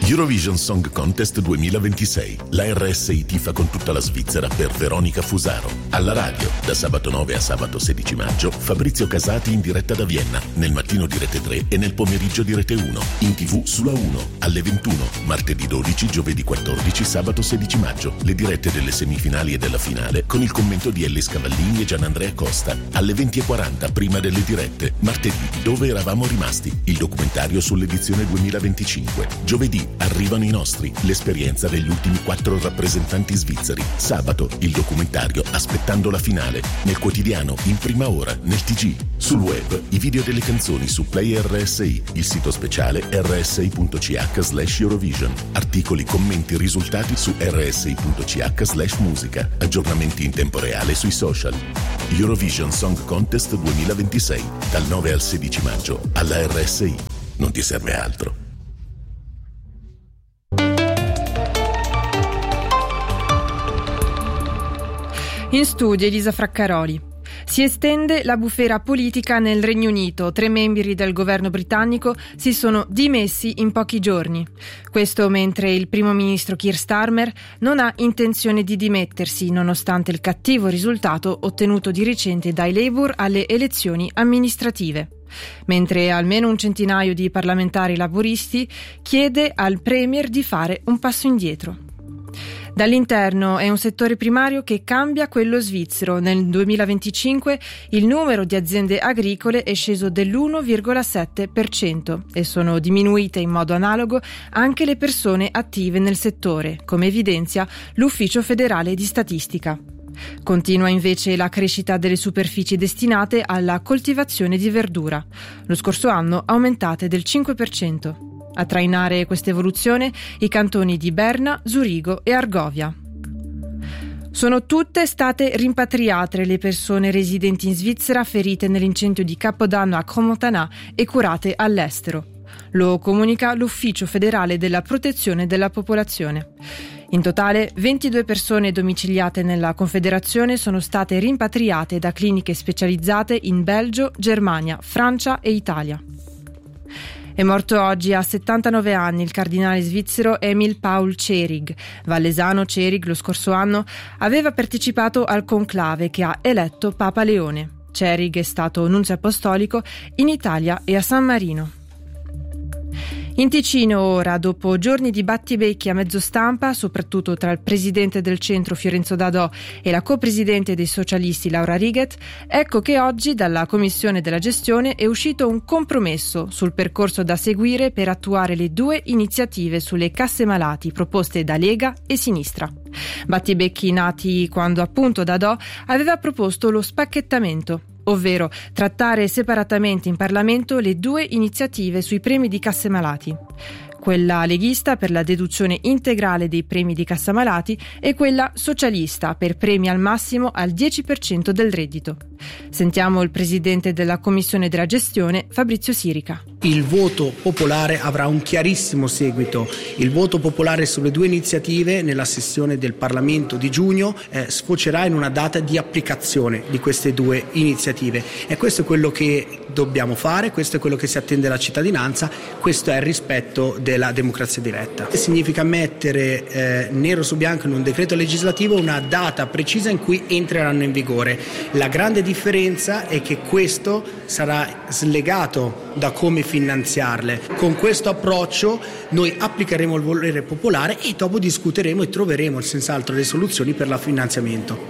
Eurovision Song Contest 2026. La RSI tifa con tutta la Svizzera per Veronica Fusaro. Alla radio, da sabato 9 a sabato 16 maggio, Fabrizio Casati in diretta da Vienna, nel mattino di Rete 3 e nel pomeriggio di Rete 1. In TV sulla 1, alle 21, martedì 12, giovedì 14, sabato 16 maggio. Le dirette delle semifinali e della finale con il commento di Ellis Cavallini e Gianandrea Costa. Alle 20:40, prima delle dirette. Martedì, Dove eravamo rimasti? Il documentario sull'edizione 2025. Giovedì, Arrivano i nostri, l'esperienza degli ultimi 4 rappresentanti svizzeri. Sabato, il documentario Aspettando la finale. Nel quotidiano, in prima ora, nel TG. Sul web, i video delle canzoni su Play RSI, il sito speciale rsi.ch/Eurovision. Articoli, commenti, risultati su rsi.ch/musica. Aggiornamenti in tempo reale sui social. Eurovision Song Contest 2026, dal 9 al 16 maggio, alla RSI. Non ti serve altro. In studio Elisa Fraccaroli. Si estende la bufera politica nel Regno Unito. 3 membri del governo britannico si sono dimessi in pochi giorni. Questo mentre il primo ministro Keir Starmer non ha intenzione di dimettersi, nonostante il cattivo risultato ottenuto di recente dai Labour alle elezioni amministrative. Mentre almeno un centinaio di parlamentari laburisti chiede al Premier di fare un passo indietro. Dall'interno è un settore primario che cambia quello svizzero. Nel 2025 il numero di aziende agricole è sceso dell'1,7% e sono diminuite in modo analogo anche le persone attive nel settore, come evidenzia l'Ufficio federale di statistica. Continua invece la crescita delle superfici destinate alla coltivazione di verdura, lo scorso anno aumentate del 5%. A trainare questa evoluzione i cantoni di Berna, Zurigo e Argovia. Sono tutte state rimpatriate le persone residenti in Svizzera ferite nell'incendio di Capodanno a Crans-Montana e curate all'estero. Lo comunica l'Ufficio federale della protezione della popolazione. In totale 22 persone domiciliate nella Confederazione sono state rimpatriate da cliniche specializzate in Belgio, Germania, Francia e Italia. È morto oggi a 79 anni il cardinale svizzero Emil Paul Cerig. Vallesano, Cerig lo scorso anno aveva partecipato al conclave che ha eletto Papa Leone. Cerig è stato nunzio apostolico in Italia e a San Marino. In Ticino ora, dopo giorni di battibecchi a mezzo stampa, soprattutto tra il presidente del centro Fiorenzo Dadò e la copresidente dei socialisti Laura Riget, ecco che oggi dalla Commissione della Gestione è uscito un compromesso sul percorso da seguire per attuare le 2 iniziative sulle casse malati proposte da Lega e Sinistra. Battibecchi nati quando appunto Dadò aveva proposto lo spacchettamento, ovvero trattare separatamente in Parlamento le 2 iniziative sui premi di casse malati. Quella leghista per la deduzione integrale dei premi di cassa malati e quella socialista per premi al massimo al 10% del reddito. Sentiamo il presidente della Commissione della Gestione, Fabrizio Sirica. Il voto popolare avrà un chiarissimo seguito. Il voto popolare sulle 2 iniziative nella sessione del Parlamento di giugno sfocerà in una data di applicazione di queste 2 iniziative. E questo è quello che dobbiamo fare, questo è quello che si attende dalla cittadinanza, questo è il rispetto della democrazia diretta. Significa mettere nero su bianco in un decreto legislativo una data precisa in cui entreranno in vigore. La grande differenza è che questo sarà slegato da come finanziarle. Con questo approccio noi applicheremo il volere popolare e dopo discuteremo e troveremo senz'altro le soluzioni per il finanziamento.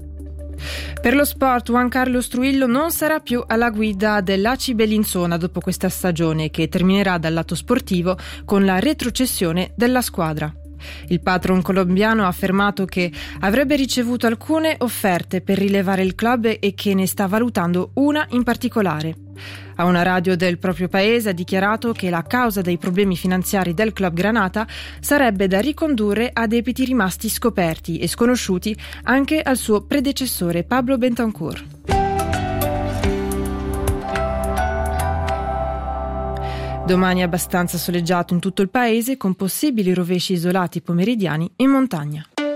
Per lo sport, Juan Carlos Trujillo non sarà più alla guida dell'ACI Bellinzona dopo questa stagione, che terminerà dal lato sportivo con la retrocessione della squadra. Il patron colombiano ha affermato che avrebbe ricevuto alcune offerte per rilevare il club e che ne sta valutando una in particolare. A una radio del proprio paese ha dichiarato che la causa dei problemi finanziari del club Granata sarebbe da ricondurre a debiti rimasti scoperti e sconosciuti anche al suo predecessore Pablo Bentancur. Domani è abbastanza soleggiato in tutto il paese, con possibili rovesci isolati pomeridiani in montagna.